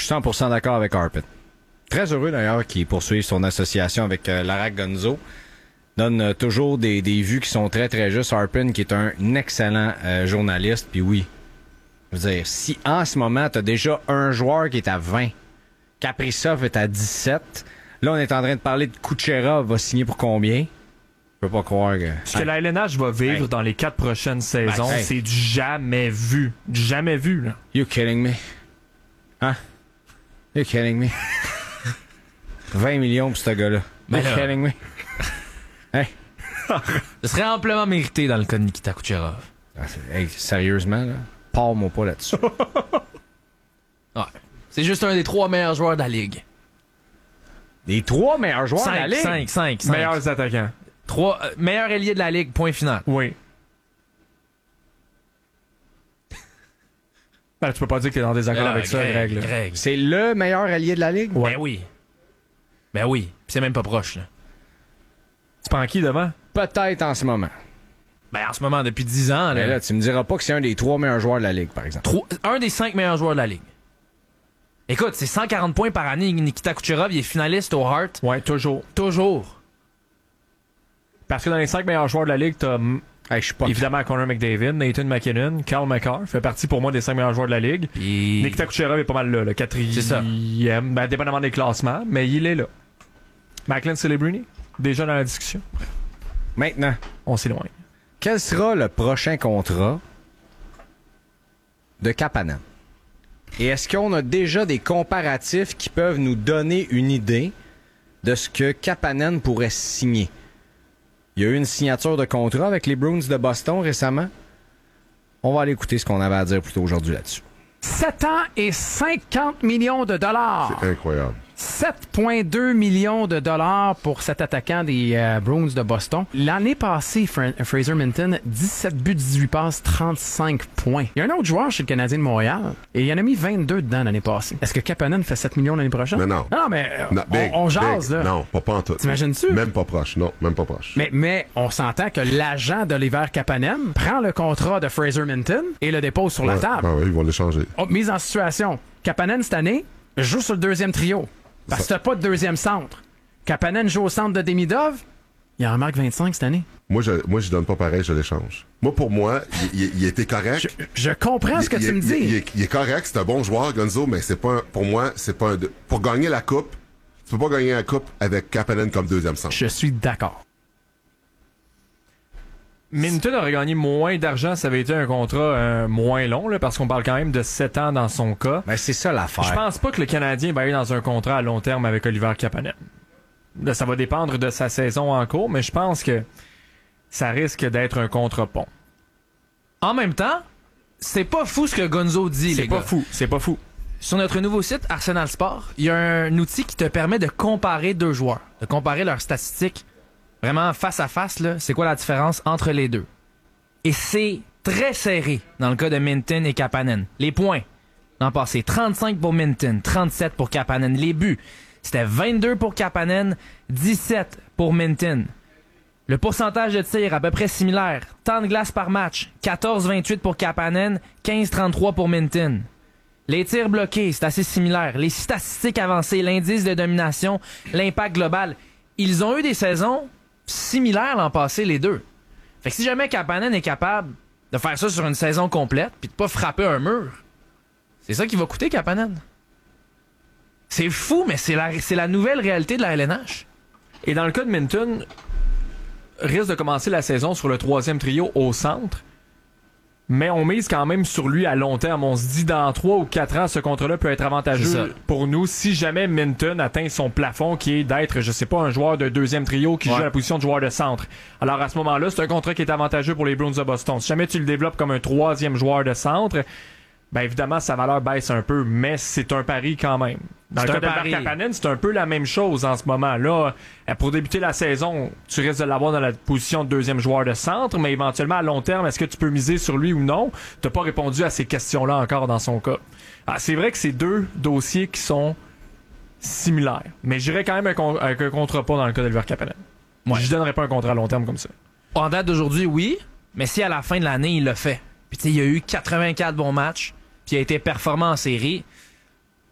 Je suis 100% d'accord avec Harpin. Très heureux d'ailleurs qu'il poursuive son association avec Lara Gonzo. Donne toujours des vues qui sont très très justes. Harpin qui est un excellent journaliste. Puis oui, je veux dire, si en ce moment t'as déjà un joueur qui est à 20, Kaprizov est à 17, là on est en train de parler de Kucherov va signer pour combien? Je peux pas croire que... Ce que la LNH va vivre dans les 4 prochaines saisons, c'est du jamais vu. Du jamais vu, là. You kidding me? Hein? You kidding me? 20 millions pour ce gars-là. You kidding me? Hey. Ce serait amplement mérité dans le cas de Nikita Kucherov. Hey, sérieusement, là, pars-moi pas là-dessus. Ouais. C'est juste un des 3 meilleurs joueurs de la Ligue. Les 3 meilleurs joueurs de la Ligue? 5. Meilleurs attaquants. 3 meilleurs ailiers de la Ligue, point final. Oui. Ben, tu peux pas dire que t'es dans des accords avec ça, Greg. C'est le meilleur allié de la Ligue? Ouais. Ben oui. Puis c'est même pas proche, là. Tu prends qui devant? Peut-être en ce moment. Ben en ce moment, depuis 10 ans, là. Mais là, tu me diras pas que c'est un des 3 meilleurs joueurs de la Ligue, par exemple. Un des 5 meilleurs joueurs de la Ligue. Écoute, c'est 140 points par année. Nikita Kucherov, il est finaliste au Hart. Ouais, toujours. Parce que dans les 5 meilleurs joueurs de la Ligue, t'as évidemment Connor McDavid, Nathan McKinnon, Cale Makar, fait partie pour moi des 5 meilleurs joueurs de la Ligue. Puis... Nikita Kucherov est pas mal là, le 4e, ben, dépendamment des classements, mais il est là. Macklin Celebrini, déjà dans la discussion. Maintenant, on s'éloigne. Quel sera le prochain contrat de Kapanen? Et est-ce qu'on a déjà des comparatifs qui peuvent nous donner une idée de ce que Kapanen pourrait signer? Il y a eu une signature de contrat avec les Bruins de Boston récemment. On va aller écouter ce qu'on avait à dire plus tôt aujourd'hui là-dessus. 7 ans et 50 millions de dollars. C'est incroyable. 7,2 millions de dollars pour cet attaquant des Bruins de Boston. L'année passée, Fraser Minton, 17 buts, 18 passes, 35 points. Il y a un autre joueur chez le Canadien de Montréal et il en a mis 22 dedans l'année passée. Est-ce que Kapanen fait 7 millions l'année prochaine? Mais non. Non, mais on jase, là. Non, pas en tout. T'imagines-tu? Même pas proche. Non, même pas proche. Mais on s'entend que l'agent d'Oliver Kapanen prend le contrat de Fraser Minton et le dépose sur la table. Ah oui, ils vont l'échanger. Mise en situation. Kapanen, cette année, joue sur le deuxième trio. Parce que t'as pas de deuxième centre. Kapanen joue au centre de Demidov, il en marque 25 cette année. Moi, je donne pas pareil, je l'échange. Moi, pour moi, il était correct. Je comprends ce que tu me dis. Il est correct, c'est un bon joueur, Gonzo, mais c'est pas pour moi, c'est pas pour gagner la coupe, tu peux pas gagner la coupe avec Kapanen comme deuxième centre. Je suis d'accord. Minton aurait gagné moins d'argent si ça avait été un contrat moins long, là, parce qu'on parle quand même de 7 ans dans son cas. Ben, c'est ça l'affaire. Je pense pas que le Canadien va aller dans un contrat à long terme avec Oliver Kapanen. Là, ça va dépendre de sa saison en cours, mais je pense que ça risque d'être un contre-pont. En même temps, c'est pas fou ce que Gonzo dit, les gars. C'est pas fou. Sur notre nouveau site, Arsenal Sport, il y a un outil qui te permet de comparer 2 joueurs, de comparer leurs statistiques. Vraiment, face à face, là, c'est quoi la différence entre les deux? Et c'est très serré dans le cas de Minton et Kapanen. Les points, l'an passé, 35 pour Minton, 37 pour Kapanen. Les buts, c'était 22 pour Kapanen, 17 pour Minton. Le pourcentage de tir à peu près similaire. Temps de glace par match, 14-28 pour Kapanen, 15-33 pour Minton. Les tirs bloqués, c'est assez similaire. Les statistiques avancées, l'indice de domination, l'impact global, ils ont eu des saisons similaires l'an passé, les deux. Fait que si jamais Kapanen est capable de faire ça sur une saison complète puis de pas frapper un mur, c'est ça qui va coûter Kapanen. C'est fou, mais c'est la nouvelle réalité de la LNH. Et dans le cas de Minton, risque de commencer la saison sur le 3e trio au centre, mais on mise quand même sur lui à long terme. On se dit dans 3 ou 4 ans, ce contrat-là peut être avantageux pour nous si jamais Minton atteint son plafond qui est d'être, je sais pas, un joueur de 2e trio qui joue à la position de joueur de centre. Alors à ce moment-là, c'est un contrat qui est avantageux pour les Bruins de Boston. Si jamais tu le développes comme un 3e joueur de centre, ben évidemment sa valeur baisse un peu, mais c'est un pari quand même. Dans le cas de Kapanen, c'est un peu la même chose en ce moment. Là, pour débuter la saison, tu risques de l'avoir dans la position de 2e joueur de centre, mais éventuellement à long terme, est-ce que tu peux miser sur lui ou non? T'as pas répondu à ces questions-là encore dans son cas. Ah, c'est vrai que c'est 2 dossiers qui sont similaires, mais j'irais quand même avec un contrat pas dans le cas d'Oliver Kapanen. Ouais. Je donnerais pas un contrat à long terme comme ça. En date d'aujourd'hui, oui, mais si à la fin de l'année, il le fait. Puis tu sais, il y a eu 84 bons matchs, puis il a été performant en série.